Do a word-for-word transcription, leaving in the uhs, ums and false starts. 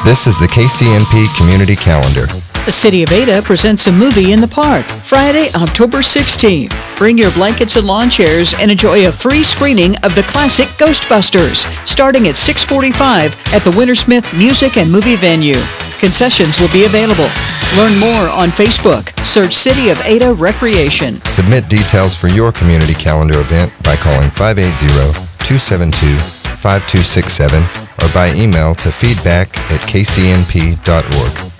This is the K C N P Community Calendar. The City of Ada presents a movie in the park, Friday, October sixteenth. Bring your blankets and lawn chairs and enjoy a free screening of the classic Ghostbusters, starting at six forty-five at the Wintersmith Music and Movie Venue. Concessions will be available. Learn more on Facebook. Search City of Ada Recreation. Submit details for your community calendar event by calling five eight zero, two seven two, five two six seven or by email to feedback at k c n p dot org.